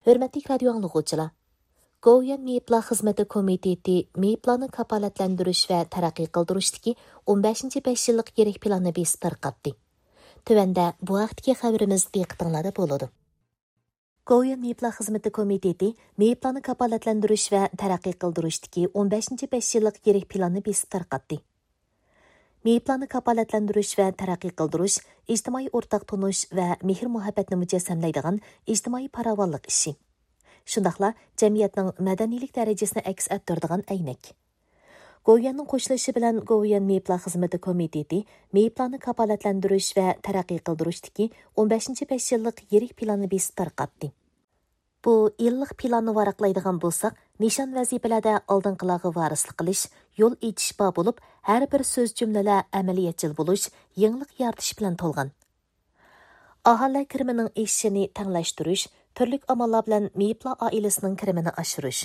Hürmetli radyo anlıqçılar. Goyan Meyipla Xizmeti Komiteti Meyiplarni kapalatlantirish va taraqqiy qildirishdagi 15-5 yillik yirik planni besib tarqatdi. Tövəndə bu vaqtdagi xəbərimiz diqqətinizdə bo'ladi. Goyan Meyipla Xizmeti Komiteti Meyiplarni kapalatlantirish va taraqqiy qildirishdagi 15-5 yillik yirik planni besib tarqatdi. Meyiplarni kapalatlantirish va taraqqiy qildirish ijtimoiy o'rtaq tonish va mehr-muhabbatni mujassamlaydigan ijtimoiy farovonlik ishi. Shundaqla jamiyatning madaniylik darajasini aks ettiradigan aynak. Goyanning qo'shilishi bilan Goyan Meyiplar Xizmeti Komiteti Meyiplarni kapalatlantirish va taraqqiy qildirishdagi 15-5 yillik yirik planni besib tarqatdi. Bu yillik planni varaqlaydigan bo'lsak, nishon vazifalarda oldinqilarga varislik qilish, yo'l etish bo'lib, har bir so'z jumlalar amaliyatchil bo'lish, yangilik yaratish bilan to'lgan. Aholi kirimining eshishini tanglashtirish, turli amallar bilan Meyiplar oilasining kirimini oshirish.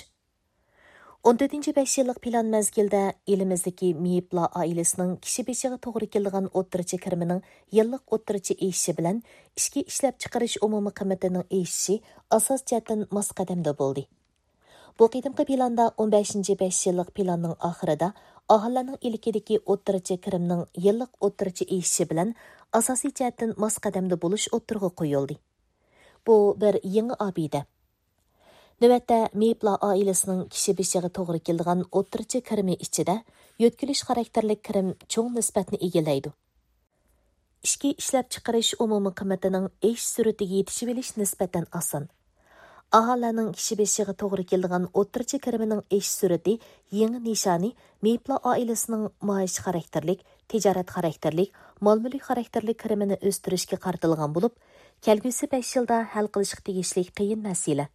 14-5 yillik plan mezgilda elimizdagi Meyiplar oilasining kishi beshiga to'g'ri kelgan o'ttirchi kirimining yillik o'ttirchi eshishi bilan ichki ishlab chiqarish umumiy qiymatining eshishi asos jihatdan mos qadamda bo'ldi. Bu qadimgi planda 15-5 yillik planning oxirida aholining ilkidagi o'ttirchi kirimning yillik o'ttirchi eshishi bilan asosiy jihatdan mos qadamda bo'lish o'ttirg'i qo'yildi. Bu bir yangi obida. Növətdə Meyiplar oilasining kishi beshiga to'g'ri kelgan o'ttirchi kirimi ichida yo'tkilish xarakterlik kirim cho'ng nisbatni egallaydi. Ichki ishlab chiqarish umumiy qiymatining esh suratiga yetishib olish nisbatan oson. Aholining kishi beshiga to'g'ri kelgan o'ttirchi kirimining esh surati yangi nishoni Meyiplar oilasining maosh xarakterlik, tijorat xarakterlik, mol-mulk xarakterlik kirimini o'stirishga qaratilgan bo'lib, kelgusi 5 yilda hal qilishga tegishli qiyin masala.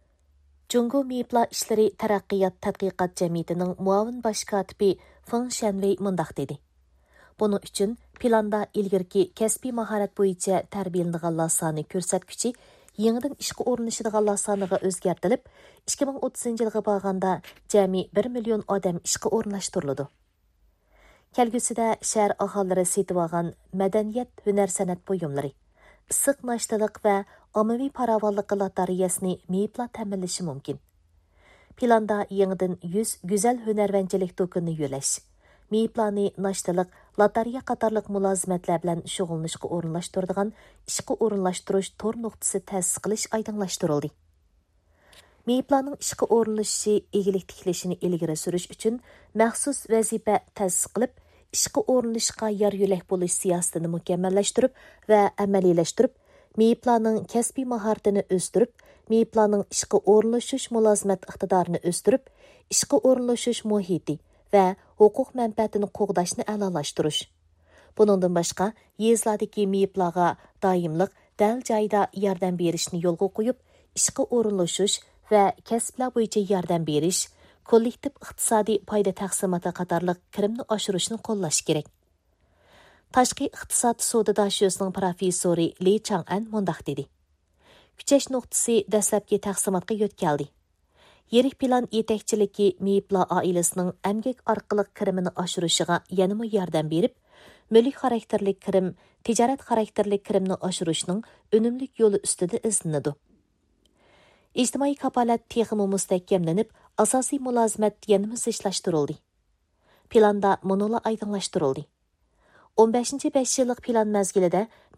Jungo Meyiplar ishlari taraqqiyot tadqiqot jamiyatining muavin bosh kotibi Feng Shanwei mundaq dedi. Buning uchun planda ilgirki kasbiy mahorat bo'yicha tarbiyalanganlar soni ko'rsatkichi yangidan ishga o'rinlashadiganlar soniga o'zgartirilib, 2030-yilga borganda jami 1 million odam ishga o'rinlashtiriladi. Kelgusida shahar aholilari setib olgan madaniyat, hunar, san'at buyumlari, issiq nashtalik va ommaviy farovonlik lotereyasini Meyiplar ta'minlashi mumkin. Planda yangidan 100 go'zal hunarvanchilik do'konini yo'lash, Meyiplarni nashtalik, lotereya qatorliq mulozimatlar bilan shug'ullanishga o'rinlashtiradigan ishga o'rinlashtirish tor nuqtasi ta'sis qilish oydinlashtirildi. Meyiplarning ishga o'rinlashishi egilik tiklashini ilgari surish uchun maxsus vazifa ta'sis qilib, ishga o'rinlashishga yor yo'lak bo'lish siyosatini mukammallashtirib va amaliylashtirib, Meyiplarning kasbiy mahoratini o'stirib, Meyiplarning ishga o'rinlashish mulozimat iqtidorini o'stirib, ishga o'rinlashish muhiti va huquq manfaatini qo'g'dashni a'lolashtirish. Buningdan boshqa, yezlardagi Meyiplarga doimlik dal joyda yordam berishni yo'lga qo'yib, ishga o'rinlashish va kasblar bo'yicha yordam berish, kollektiv iqtisodiy foyda taqsimoti qatorliq kirimni oshirishni qo'llash kerak. Tashqi iqtisod sodadoshining professori Li Chang'an mundaq dedi. Kuchash nuqtasi dastlabki taqsimotga yo'tkaldi. Yirik plan yetakchiligi Meyiplar oilasining amgak orqali kirimini oshirishiga yanama yordam berib, mulk xarakterlik kirim, tijorat xarakterlik kirimni oshirishning unumli yo'li ustida izlanadi. İctimai kapalat texmi mustahkamlanib, asosiy mulozimat yanama zichlashtirildi. Planda monola aydınlaştırıldı. 15-5 yillik plan mezgilida